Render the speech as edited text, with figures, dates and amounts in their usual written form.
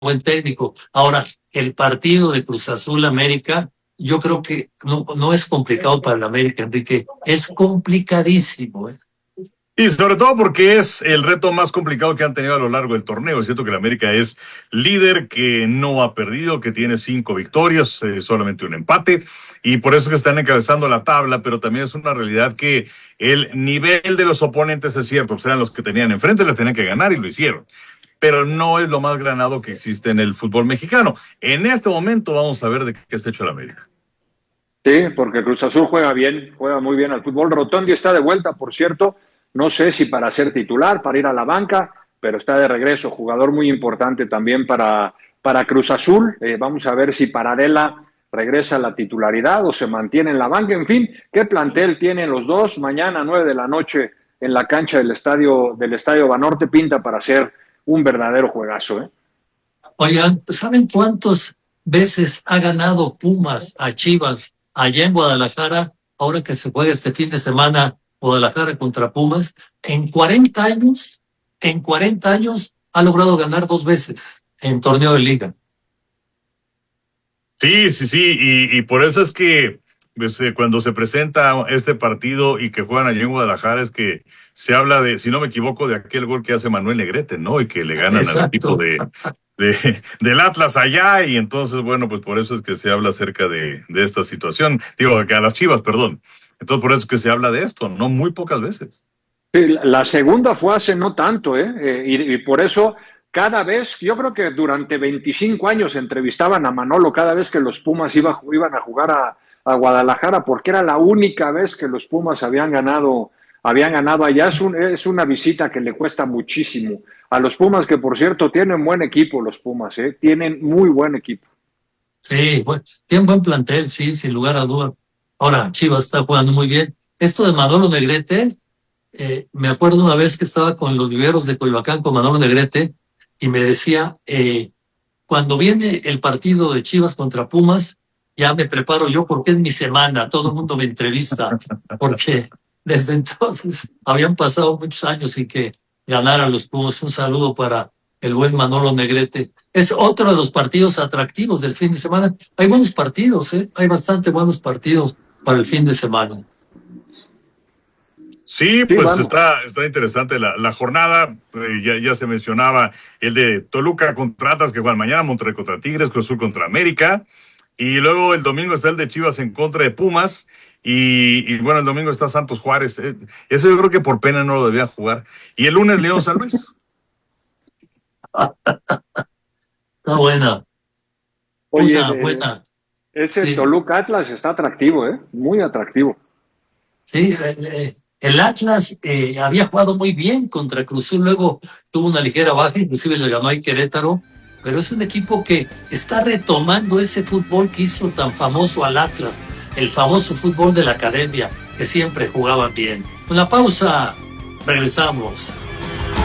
buen técnico. Ahora, el partido de Cruz Azul América, yo creo que no es complicado para el América, Enrique, es complicadísimo, ¿eh? Y sobre todo porque es el reto más complicado que han tenido a lo largo del torneo. Es cierto que el América es líder, que no ha perdido, que tiene 5 victorias, solamente un empate, y por eso que están encabezando la tabla, pero también es una realidad que el nivel de los oponentes es cierto, pues eran los que tenían enfrente, les tenían que ganar y lo hicieron. Pero no es lo más granado que existe en el fútbol mexicano. En este momento vamos a ver de qué está hecho el América. Sí, porque Cruz Azul juega bien, juega muy bien al fútbol. Rotondi está de vuelta, por cierto. No sé si para ser titular, para ir a la banca, pero está de regreso. Jugador muy importante también para Cruz Azul. Vamos a ver si Paradela regresa a la titularidad o se mantiene en la banca. En fin, ¿qué plantel tienen los dos? Mañana, 9 de la noche, en la cancha del estadio Banorte, pinta para ser un verdadero juegazo, ¿eh? Oigan, ¿saben cuántas veces ha ganado Pumas a Chivas allá en Guadalajara, ahora que se juega este fin de semana Guadalajara contra Pumas? En 40 años ha logrado ganar 2 veces en torneo de liga. Sí, sí, sí, y por eso es que pues, cuando se presenta este partido y que juegan allí en Guadalajara es que se habla de, si no me equivoco, de aquel gol que hace Manuel Negrete, ¿no? Y que le ganan al equipo Exacto. del Atlas allá, y entonces, bueno, pues por eso es que se habla acerca de esta situación. Digo, que a las Chivas, perdón. Entonces por eso es que se habla de esto, ¿no? Muy pocas veces. Sí, la segunda fue hace no tanto, ¿eh? Y por eso cada vez, yo creo que durante 25 años entrevistaban a Manolo cada vez que los Pumas iban a jugar a Guadalajara, porque era la única vez que los Pumas habían ganado allá. Es una visita que le cuesta muchísimo a los Pumas, que por cierto tienen buen equipo los Pumas, ¿eh? Tienen muy buen equipo. Sí, tiene buen plantel, sí, sin lugar a duda. Ahora, Chivas está jugando muy bien. Esto de Manolo Negrete, me acuerdo una vez que estaba con los viveros de Coyoacán con Manolo Negrete y me decía, cuando viene el partido de Chivas contra Pumas, ya me preparo yo porque es mi semana, todo el mundo me entrevista, porque desde entonces habían pasado muchos años sin que ganaran los Pumas. Un saludo para el buen Manolo Negrete. Es otro de los partidos atractivos del fin de semana. Hay buenos partidos, hay bastante buenos partidos para el fin de semana. Sí, Sí, pues vamos. está interesante la jornada. Ya se mencionaba el de Toluca contra Atlas, que juegan mañana, Monterrey contra Tigres, Cruz Azul contra América. Y luego el domingo está el de Chivas en contra de Pumas. Y bueno, el domingo está Santos Juárez. Ese yo creo que por pena no lo debían jugar. Y el lunes León San Luis. Está buena, Oye, buena. ese Sí, Toluca Atlas está atractivo, ¿eh? Muy atractivo. sí. El Atlas había jugado muy bien contra Cruz Azul, luego tuvo una ligera baja, inclusive le ganó a Querétaro, pero es un equipo que está retomando ese fútbol que hizo tan famoso al Atlas, el famoso fútbol de la academia, que siempre jugaban bien. Una pausa, regresamos.